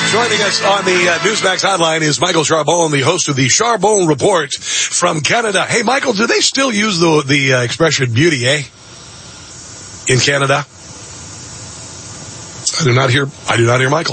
Joining us on the Newsmax hotline is Michael Charbonne, the host of the Charbonne Report from Canada. Hey, Michael, do they still use the expression beauty, eh? In Canada? I do not hear Michael.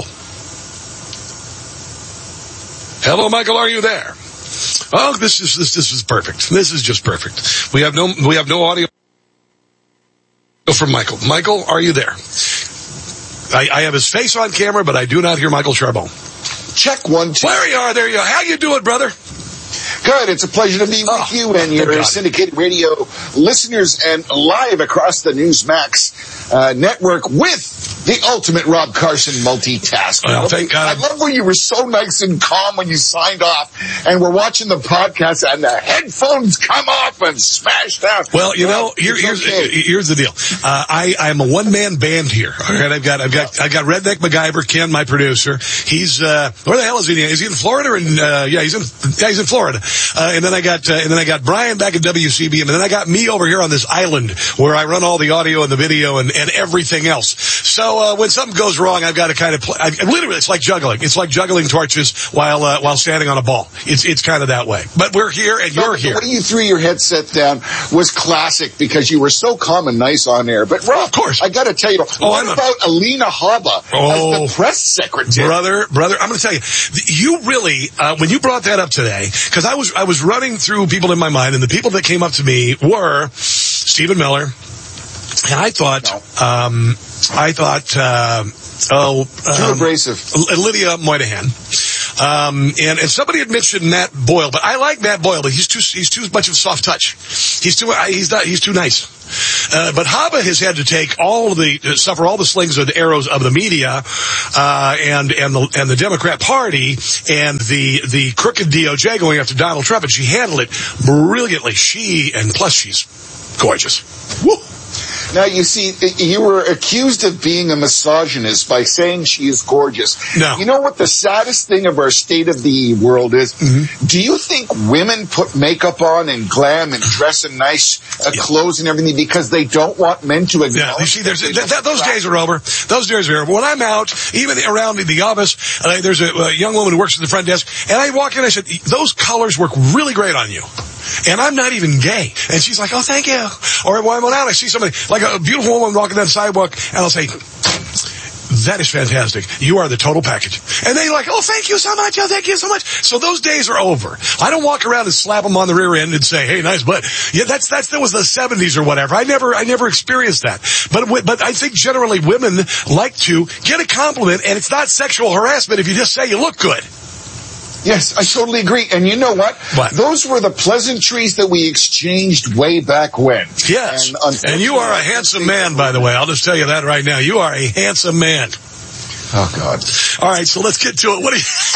Hello, Michael, are you there? Oh, this is perfect. This is just perfect. We have no audio from Michael. Michael, are you there? I have his face on camera, but I do not hear Michael Charbonne. Check 1, 2. There you are. There you are. How you doing, brother? Good. It's a pleasure to be with you and your syndicated radio listeners and live across the Newsmax network with the ultimate Rob Carson multitasker. Well, thank God. I love when you were so nice and calm when you signed off and we're watching the podcast and the headphones come off and smash down. Well, you know, here's the deal. I'm a one-man band here. All right, I've got Redneck MacGyver, Ken, my producer. He's where the hell is he? Is he in Florida? He's in Florida. And then I got Brian back at WCBM, and then I got me over here on this island where I run all the audio and the video and everything else. So when something goes wrong, I've got to kind of play. Literally, it's like juggling. It's like juggling torches while standing on a ball. It's kind of that way. But we're here, and you're here. The way you threw your headset down was classic because you were so calm and nice on air. But Rob, of course, I got to tell you, what about Alina Habba as the press secretary? Brother, I'm going to tell you, you really when you brought that up today, because I was running through people in my mind, and the people that came up to me were Stephen Miller, and I thought, too abrasive. Lydia Moynihan. And somebody had mentioned Matt Boyle, but I like Matt Boyle, but he's too much of a soft touch. He's too nice. But Habba has had to suffer all the slings and arrows of the media, and the Democrat Party and the crooked DOJ going after Donald Trump, and she handled it brilliantly. Plus she's gorgeous. Woo! Now, you see, you were accused of being a misogynist by saying she is gorgeous. No. You know what the saddest thing of our state of the world is? Mm-hmm. Do you think women put makeup on and glam and dress in nice clothes and everything because they don't want men to acknowledge? Yeah, you see, those days are over. Those days are over. When I'm out, even around the office, there's a young woman who works at the front desk, and I walk in and I said, those colors work really great on you. And I'm not even gay. And she's like, oh, thank you. Or when I'm out, I see somebody, like a beautiful woman walking down the sidewalk, and I'll say, that is fantastic. You are the total package. And they're like, oh, thank you so much. Oh, thank you so much. So those days are over. I don't walk around and slap them on the rear end and say, hey, nice butt. Yeah, that was the 70s or whatever. I never experienced that. But I think generally women like to get a compliment, and it's not sexual harassment if you just say you look good. Yes, I totally agree. And you know what? Those were the pleasantries that we exchanged way back when. Yes. And you are a handsome man, by the way. I'll just tell you that right now. You are a handsome man. Oh, God. All right, so let's get to it.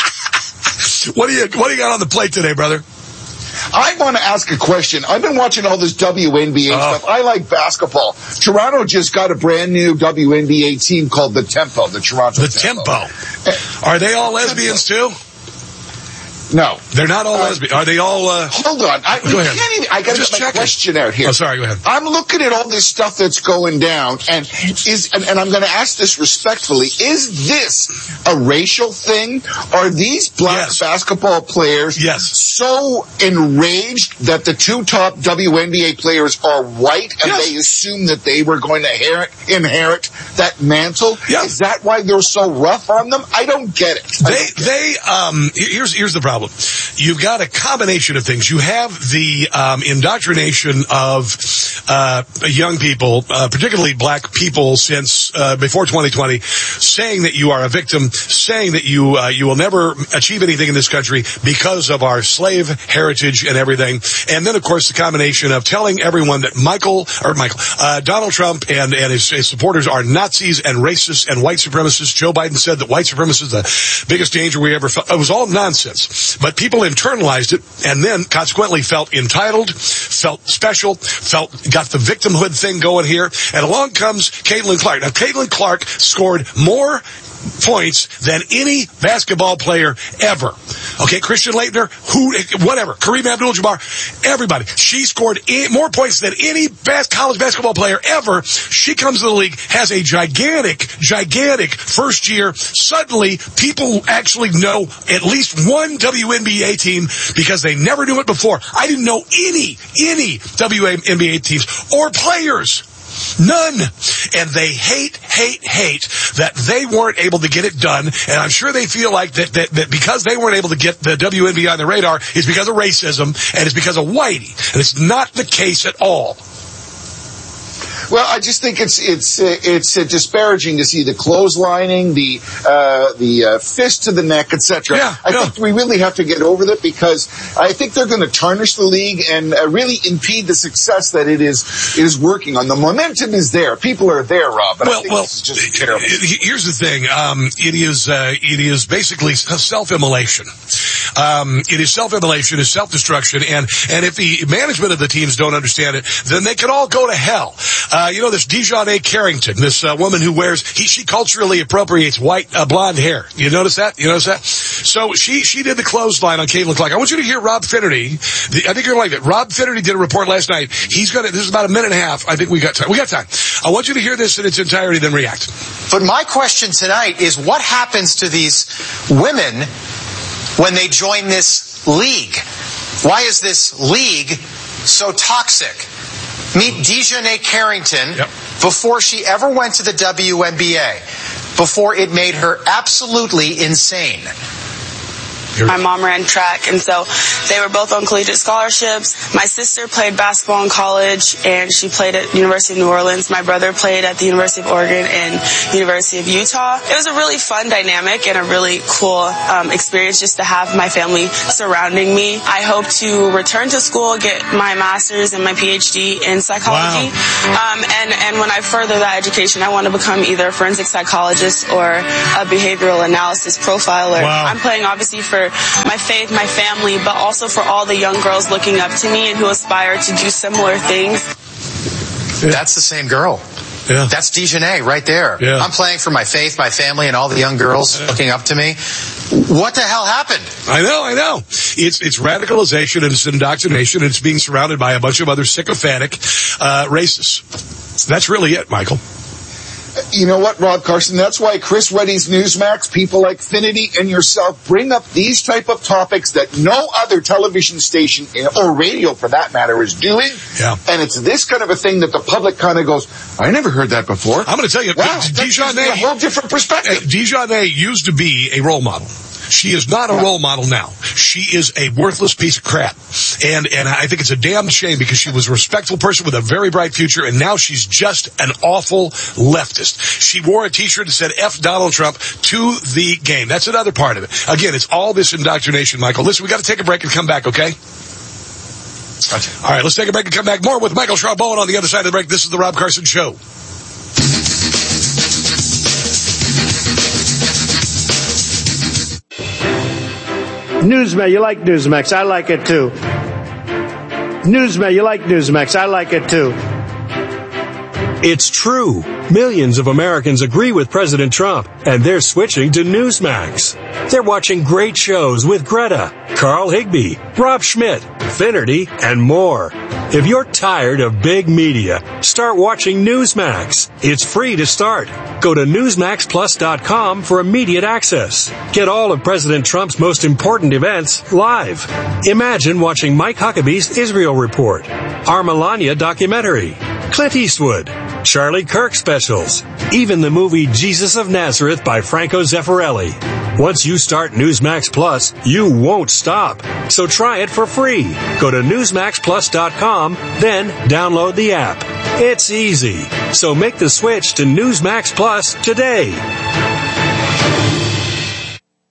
What do you got on the plate today, brother? I want to ask a question. I've been watching all this WNBA stuff. I like basketball. Toronto just got a brand new WNBA team called the Tempo, the Toronto Tempo. Are they all lesbians too? No. They're not all lesbian. Are they all, Hold on. Go ahead. I gotta get my question out here. Oh, sorry, go ahead. I'm looking at all this stuff that's going down, and I'm gonna ask this respectfully, is this a racial thing? Are these black basketball players so enraged that the two top WNBA players are white, and they assume that they were going to inherit that mantle? Yeah. Is that why they're so rough on them? I don't get it. Here's the problem. You've got a combination of things. You have the indoctrination of young people, particularly black people, since before 2020, saying that you are a victim, saying that you will never achieve anything in this country because of our slave heritage and everything. And then, of course, the combination of telling everyone that Donald Trump and his supporters are Nazis and racists and white supremacists. Joe Biden said that white supremacists is the biggest danger we ever felt. It was all nonsense. but people internalized it and then consequently felt entitled, felt special, got the victimhood thing going here. And along comes Caitlin Clark. Now, Caitlin Clark scored more points than any basketball player ever. Okay, Christian Laettner, whatever, Kareem Abdul-Jabbar, everybody. She scored more points than any college basketball player ever. She comes to the league, has a gigantic first year. Suddenly, people actually know at least one WNBA team because they never knew it before. I didn't know any WNBA teams or players. None. And they hate that they weren't able to get it done. And I'm sure they feel like that because they weren't able to get the WNBA on the radar is because of racism and it's because of Whitey. And it's not the case at all. Well, I just think it's disparaging to see the clotheslining, the fist to the neck, etc. Yeah, I think we really have to get over that because I think they're going to tarnish the league and really impede the success that it is working on. The momentum is there. People are there, Rob. But I think this is just terrible. Here's the thing. It is basically self-immolation. It is self-immolation, it's self-destruction, and if the management of the teams don't understand it, then they can all go to hell. This Dejanay Carrington, this woman who she culturally appropriates white blonde hair. You notice that? So she did the clothesline on Caitlin Clark. I want you to hear Rob Finnerty. I think you're going to like it. Rob Finnerty did a report last night. This is about a minute and a half. I think we got time. I want you to hear this in its entirety, then react. But my question tonight is what happens to these women when they join this league? Why is this league so toxic? Meet Dejanay Carrington before she ever went to the WNBA, before it made her absolutely insane. My mom ran track, and so they were both on collegiate scholarships. My sister played basketball in college, and she played at University of New Orleans. My brother played at the University of Oregon and University of Utah. It was a really fun dynamic and a really cool experience just to have my family surrounding me. I hope to return to school, get my master's and my PhD in psychology. Wow. And when I further that education, I want to become either a forensic psychologist or a behavioral analysis profiler. Wow. I'm playing obviously for my faith, my family, but also for all the young girls looking up to me and who aspire to do similar things. That's the same girl. Yeah. That's Dejanay right there. Yeah. I'm playing for my faith, my family, and all the young girls looking up to me. What the hell happened? I know. It's radicalization and it's indoctrination and it's being surrounded by a bunch of other sycophantic racists. That's really it, Michael. You know what, Rob Carson? That's why Chris Weddy's Newsmax, people like Finnerty and yourself bring up these type of topics that no other television station or radio, for that matter, is doing. Yeah. And it's this kind of a thing that the public kind of goes, I never heard that before. I'm going to tell you, wow, Dejanay, a whole different perspective. Dejanay used to be a role model. She is not a role model now. She is a worthless piece of crap. And I think it's a damn shame because she was a respectful person with a very bright future, and now she's just an awful leftist. She wore a t-shirt that said F Donald Trump to the game. That's another part of it. Again, it's all this indoctrination, Michael. Listen, we got to take a break and come back, okay? Gotcha. All right, let's take a break and come back. More with Michael Schraub-Bowen on the other side of the break. This is the Rob Carson Show. Newsmax, you like Newsmax. I like it too. Newsmax, you like Newsmax. I like it too. It's true. Millions of Americans agree with President Trump, and they're switching to Newsmax. They're watching great shows with Greta, Carl Higbie, Rob Schmidt, Finnerty, and more. If you're tired of big media, start watching Newsmax. It's free to start. Go to NewsmaxPlus.com for immediate access. Get all of President Trump's most important events live. Imagine watching Mike Huckabee's Israel Report, our Melania documentary, Clint Eastwood, Charlie Kirk specials, even the movie Jesus of Nazareth by Franco Zeffirelli. Once you start Newsmax Plus, you won't stop. So try it for free. Go to NewsmaxPlus.com, then download the app. It's easy. So make the switch to Newsmax Plus today.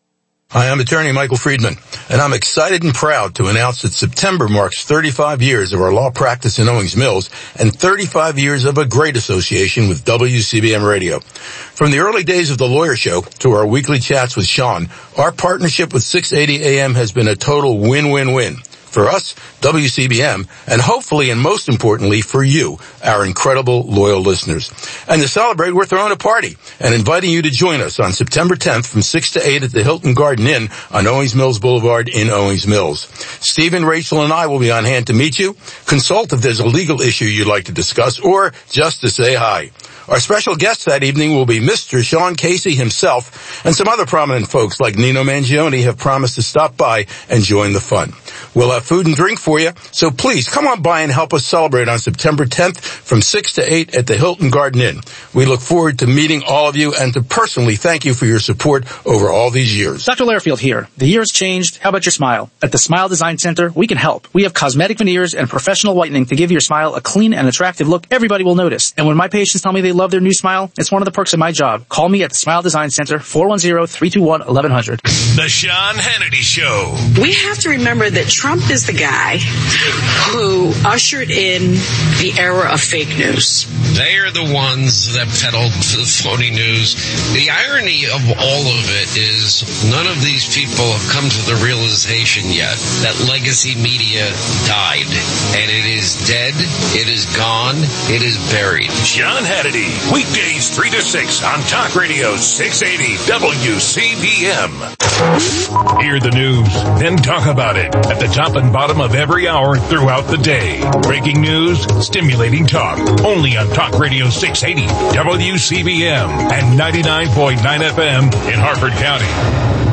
Hi, I'm attorney Michael Friedman, and I'm excited and proud to announce that September marks 35 years of our law practice in Owings Mills and 35 years of a great association with WCBM Radio. From the early days of the Lawyer Show to our weekly chats with Sean, our partnership with 680 AM has been a total win-win-win. For us, WCBM, and hopefully and most importantly for you, our incredible loyal listeners. And to celebrate, we're throwing a party and inviting you to join us on September 10th from 6 to 8 at the Hilton Garden Inn on Owings Mills Boulevard in Owings Mills. Stephen, Rachel, and I will be on hand to meet you, consult if there's a legal issue you'd like to discuss, or just to say hi. Our special guest that evening will be Mr. Sean Casey himself, and some other prominent folks like Nino Mangione have promised to stop by and join the fun. We'll have food and drink for you, so please come on by and help us celebrate on September 10th from 6 to 8 at the Hilton Garden Inn. We look forward to meeting all of you and to personally thank you for your support over all these years. Dr. Lairfield here. The year has changed. How about your smile? At the Smile Design Center, we can help. We have cosmetic veneers and professional whitening to give your smile a clean and attractive look everybody will notice. And when my patients tell me they love their new smile, it's one of the perks of my job. Call me at the Smile Design Center, 410-321-1100. The Sean Hannity Show. We have to remember that Trump is the guy who ushered in the era of fake news. They are the ones that peddled the phony news. The irony of all of it is none of these people have come to the realization yet that legacy media died. And it is dead, it is gone, it is buried. Sean Hannity, weekdays 3 to 6 on Talk Radio 680 WCBM. Hear the news, then talk about it at the top and bottom of every hour throughout the day. Breaking news, stimulating talk, only on Talk Radio 680 WCBM and 99.9 FM in Harford County.